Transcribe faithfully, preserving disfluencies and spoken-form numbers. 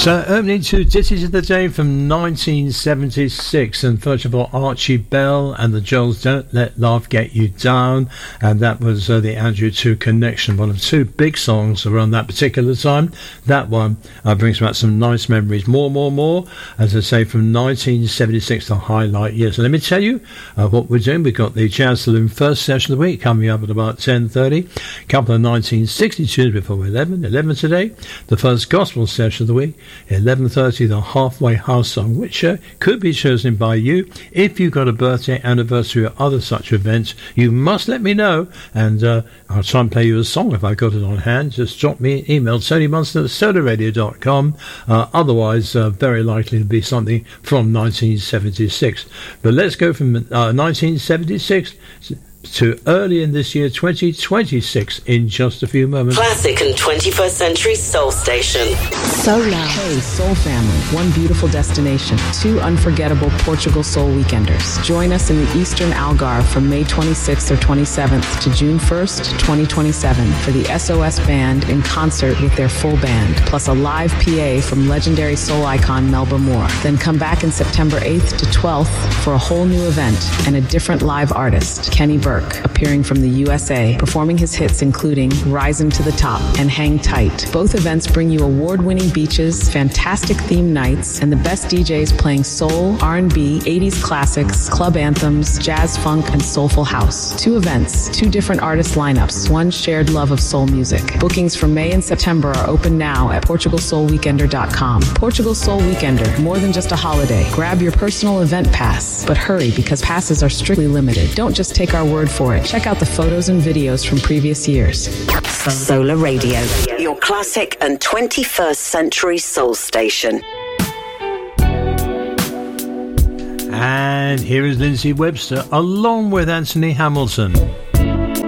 So, opening two ditties of the day from nineteen seventy-six, and first of all, Archie Bell and the Joels, Don't Let Love Get You Down, and that was uh, the Andrew two Connection, one of two big songs around that particular time. That one uh, brings back some nice memories. More, more, more, as I say, from nineteen seventy-six, the highlight year. So let me tell you uh, what we're doing. We've got the Jazz Saloon first session of the week coming up at about ten thirty. A couple of nineteen sixty-twos before eleven. eleven today. The first gospel session of the week. eleven thirty, the Halfway House song, which uh, could be chosen by you. If you've got a birthday, anniversary, or other such events, you must let me know, and uh, I'll try and play you a song if I got it on hand. Just drop me an email, Tony Munson at solar radio dot com. Uh, otherwise, uh, very likely to be something from nineteen seventy-six. But let's go from uh, nineteen seventy-six to early in this year, twenty twenty-six, in just a few moments. Classic and twenty-first century soul station. Solar. Hey, Soul Family. One beautiful destination. Two unforgettable Portugal Soul Weekenders. Join us in the Eastern Algarve from May twenty-sixth or twenty-seventh to June first, twenty twenty-seven for the S O S Band in concert with their full band, plus a live P A from legendary soul icon Melba Moore. Then come back in September eighth to twelfth for a whole new event and a different live artist, Kenny Burke, appearing from the U S A, performing his hits including Rising to the Top and Hang Tight. Both events bring you award-winning beaches, fantastic theme nights, and the best D Js playing soul, R and B, eighties classics, club anthems, jazz, funk, and soulful house. Two events, two different artist lineups, one shared love of soul music. Bookings for May and September are open now at portugal soul weekender dot com. Portugal Soul Weekender, more than just a holiday. Grab your personal event pass, but hurry because passes are strictly limited. Don't just take our word for it. Check out the photos and videos from previous years. Solar Radio, your classic and twenty-first century soul station. And here is Lindsay Webster along with Anthony Hamilton.